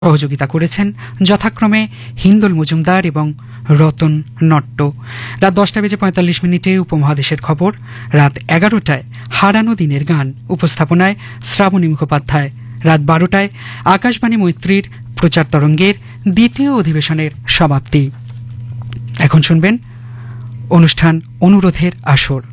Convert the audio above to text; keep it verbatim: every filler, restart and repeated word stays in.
সহযোগিতা করেছেন যথাক্রমে হিন্দোল মজুমদার এবং রতন নট্ট। রাত দশটা বেজে পঁয়তাল্লিশ মিনিটে উপমহাদেশের খবর। রাত এগারোটায় হারানো দিনের গান, উপস্থাপনায় শ্রাবণী মুখোপাধ্যায়। রাত বারোটায় আকাশবাণী মৈত্রীর প্রচার তরঙ্গের দ্বিতীয় অধিবেশনের সমাপ্তি। এখন শুনবেন অনুষ্ঠান অনুরোধের আসর।